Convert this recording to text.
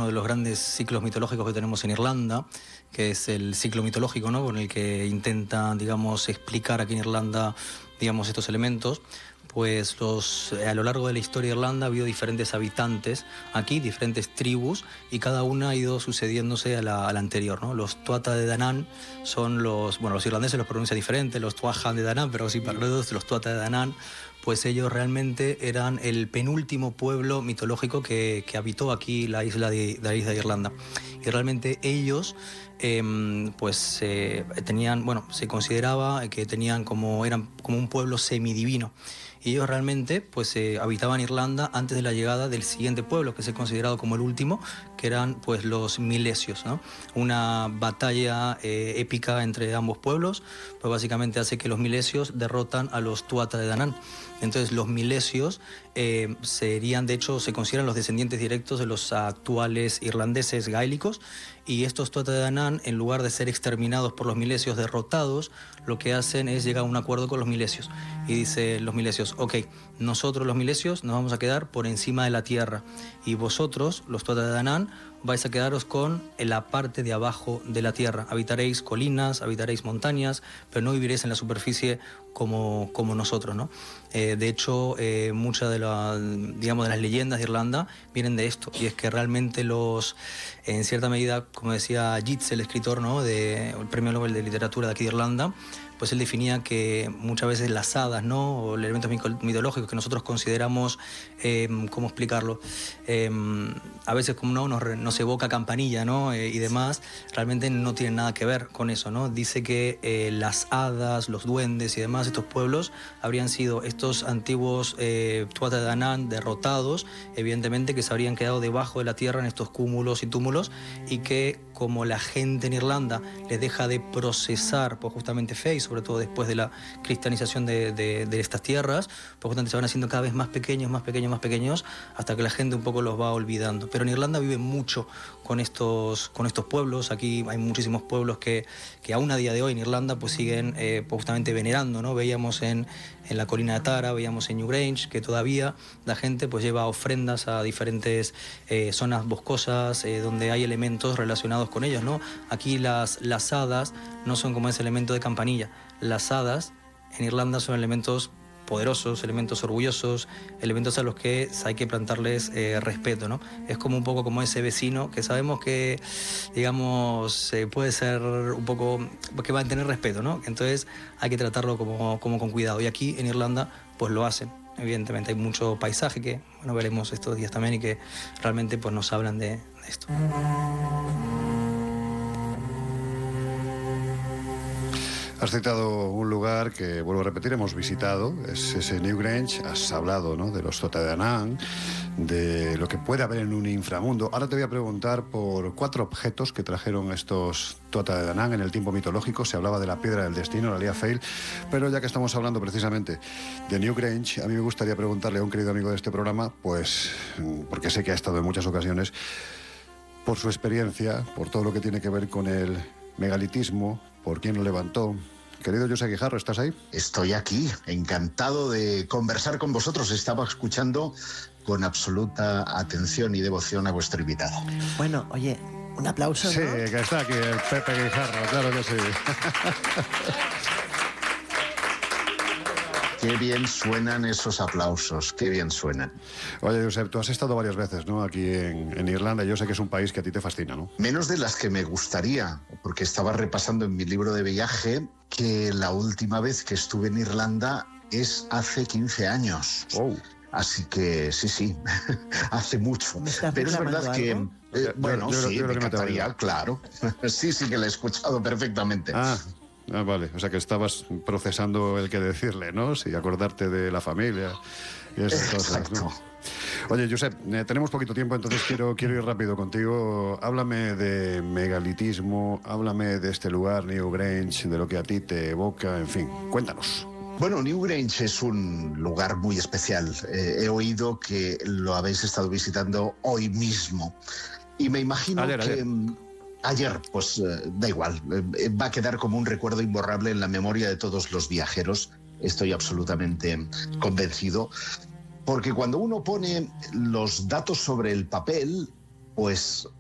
de los grandes ciclos mitológicos que tenemos en Irlanda, que es el ciclo mitológico, ¿no?, con el que intenta, digamos, explicar aquí en Irlanda, digamos, estos elementos. Pues a lo largo de la historia de Irlanda ha habido diferentes habitantes aquí, diferentes tribus, y cada una ha ido sucediéndose a la anterior, ¿no? Los Tuatha de Danann son los irlandeses los pronuncian diferente, los Tuatha de Danann, pero sí, para los Tuatha de Danann, pues ellos realmente eran el penúltimo pueblo mitológico que habitó aquí la isla de Irlanda. Y realmente ellos tenían, se consideraba que eran como un pueblo semidivino. Y ellos realmente habitaban Irlanda antes de la llegada del siguiente pueblo, que es considerado como el último, que eran pues los milesios, ¿no? Una batalla épica entre ambos pueblos, pues básicamente hace que los milesios derrotan a los Tuatha de Danann. Entonces los milesios se consideran los descendientes directos de los actuales irlandeses gaélicos, y estos Tuatha de Danann, en lugar de ser exterminados por los milesios, derrotados, lo que hacen es llegar a un acuerdo con los milesios. Y dicen los milesios: ok, nosotros los milesios nos vamos a quedar por encima de la tierra, y vosotros, los Tuatha de Danann, vais a quedaros con la parte de abajo de la tierra. Habitaréis colinas, habitaréis montañas, pero no viviréis en la superficie como nosotros, ¿no? De hecho, muchas de las leyendas de Irlanda vienen de esto, y es que realmente en cierta medida, como decía Yeats, el escritor, ¿no?, del Premio Nobel de Literatura de aquí de Irlanda, pues él definía que muchas veces las hadas, ¿no?, o elementos mitológicos que nosotros consideramos, ¿cómo explicarlo? A veces como nos evoca campanilla, ¿no?, y demás, realmente no tienen nada que ver con eso, ¿no? Dice que las hadas, los duendes y demás, estos pueblos habrían sido estos antiguos Tuatha de Danann derrotados, evidentemente, que se habrían quedado debajo de la tierra en estos cúmulos y túmulos, y que como la gente en Irlanda les deja de procesar pues justamente fe, y sobre todo después de la cristianización de estas tierras, pues justamente se van haciendo cada vez más pequeños, hasta que la gente un poco los va olvidando. Pero en Irlanda vive mucho con estos pueblos. Aquí hay muchísimos pueblos que aún a día de hoy en Irlanda pues siguen pues justamente venerando, ¿no? Veíamos en la colina de Tara, veíamos en Newgrange, que todavía la gente pues lleva ofrendas a diferentes zonas boscosas donde hay elementos relacionados con ellos, ¿no? Aquí las hadas no son como ese elemento de campanilla. Las hadas en Irlanda son elementos poderosos, elementos orgullosos, elementos a los que hay que plantarles respeto, ¿no? Es como un poco como ese vecino que sabemos que, digamos, puede ser un poco, que va a tener respeto, ¿no? Entonces hay que tratarlo como con cuidado. Y aquí en Irlanda pues lo hacen. Evidentemente hay mucho paisaje que veremos estos días también, y que realmente pues nos hablan de esto. Has citado un lugar que, vuelvo a repetir, hemos visitado, es ese Newgrange. Has hablado, ¿no?, de los Tuatha de Danann, de lo que puede haber en un inframundo. Ahora te voy a preguntar por 4 objetos que trajeron estos Tuatha de Danann en el tiempo mitológico. Se hablaba de la piedra del destino, la Lia Fail, pero ya que estamos hablando precisamente de Newgrange, a mí me gustaría preguntarle a un querido amigo de este programa, pues, porque sé que ha estado en muchas ocasiones, por su experiencia, por todo lo que tiene que ver con el megalitismo, por quién lo levantó. Querido José Guijarro, ¿estás ahí? Estoy aquí, encantado de conversar con vosotros. Estaba escuchando con absoluta atención y devoción a vuestro invitado. Bueno, oye, un aplauso, ¿no? Sí, que está aquí el Pepe Guijarro, claro que sí. Qué bien suenan esos aplausos, qué bien suenan. Oye, Josep, tú has estado varias veces, ¿no?, aquí en Irlanda. Yo sé que es un país que a ti te fascina, ¿no? Menos de las que me gustaría, porque estaba repasando en mi libro de viaje que la última vez que estuve en Irlanda es hace 15 años. Oh. Así que sí, hace mucho. Pero es verdad que... sí, me encantaría, claro. Sí, que la he escuchado perfectamente. Ah, vale, o sea que estabas procesando el que decirle, ¿no? Sí, acordarte de la familia y esas cosas, ¿no? Oye, Josep, tenemos poquito tiempo, entonces quiero ir rápido contigo. Háblame de megalitismo, háblame de este lugar, Newgrange, de lo que a ti te evoca, en fin, cuéntanos. Bueno, Newgrange es un lugar muy especial. He oído que lo habéis estado visitando hoy mismo. Y me imagino Ayer, pues da igual, va a quedar como un recuerdo imborrable en la memoria de todos los viajeros, estoy absolutamente convencido, porque cuando uno pone los datos sobre el papel, pues